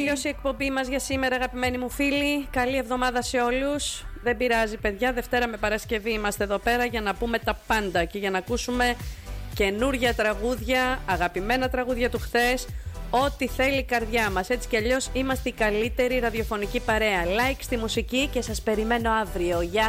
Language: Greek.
Τέλειωσε η εκπομπή μας για σήμερα, αγαπημένοι μου φίλοι. Καλή εβδομάδα σε όλους. Δεν πειράζει, παιδιά. Δευτέρα με Παρασκευή είμαστε εδώ πέρα για να πούμε τα πάντα και για να ακούσουμε καινούρια τραγούδια, αγαπημένα τραγούδια του χθες. Ό,τι θέλει η καρδιά μας. Έτσι κι αλλιώς είμαστε η καλύτερη ραδιοφωνική παρέα. Like στη μουσική και σας περιμένω αύριο. Γεια